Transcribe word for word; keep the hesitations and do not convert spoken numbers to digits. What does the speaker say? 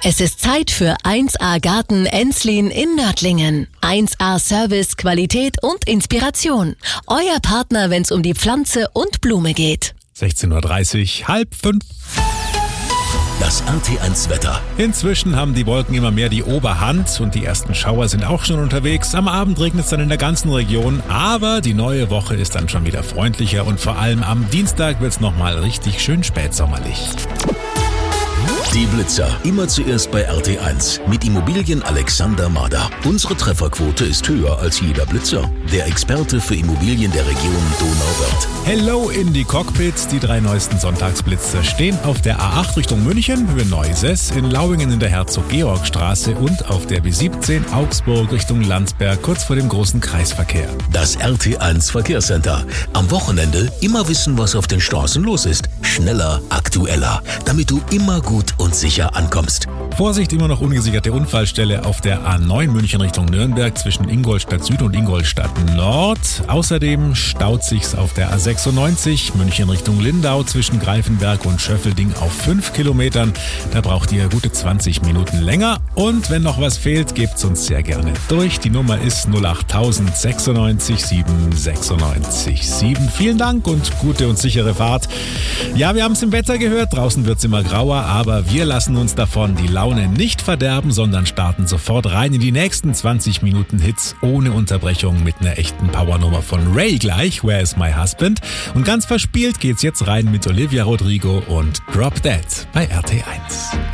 Es ist Zeit für eins A Garten Enslin in Nördlingen. eins A Service, Qualität und Inspiration. Euer Partner, wenn es um die Pflanze und Blume geht. sechzehn Uhr dreißig, halb fünf. Das R T eins Wetter. Inzwischen haben die Wolken immer mehr die Oberhand und die ersten Schauer sind auch schon unterwegs. Am Abend regnet es dann in der ganzen Region, aber die neue Woche ist dann schon wieder freundlicher und vor allem am Dienstag wird es nochmal richtig schön spätsommerlich. Die Blitzer. Immer zuerst bei R T eins. Mit Immobilien Alexander Mader. Unsere Trefferquote ist höher als jeder Blitzer. Der Experte für Immobilien der Region Donauwörth. Hello in die Cockpits. Die drei neuesten Sonntagsblitzer stehen auf der A acht Richtung München, Höhe Neuses, in Lauingen in der Herzog-Georg-Straße und auf der B siebzehn Augsburg Richtung Landsberg, kurz vor dem großen Kreisverkehr. Das R T eins Verkehrscenter. Am Wochenende immer wissen, was auf den Straßen los ist. Schneller, aktueller, damit du immer gut und sicher ankommst. Vorsicht, immer noch ungesicherte Unfallstelle auf der A neun München Richtung Nürnberg zwischen Ingolstadt Süd und Ingolstadt Nord. Außerdem staut sich's auf der A sechsundneunzig München Richtung Lindau zwischen Greifenberg und Schöffelding auf fünf Kilometern. Da braucht ihr gute zwanzig Minuten länger. Und wenn noch was fehlt, gebt's uns sehr gerne durch. Die Nummer ist null acht null null sechsundneunzig sieben sechsundneunzig sieben. Vielen Dank und gute und sichere Fahrt. Ja, wir haben es im Wetter gehört. Draußen wird's immer grauer, aber wir lassen uns davon die Laune nicht verderben, sondern starten sofort rein in die nächsten zwanzig Minuten Hits ohne Unterbrechung mit einer echten Powernummer von Ray gleich, Where is my husband? Und ganz verspielt geht's jetzt rein mit Olivia Rodrigo und Drop Dead bei R T eins.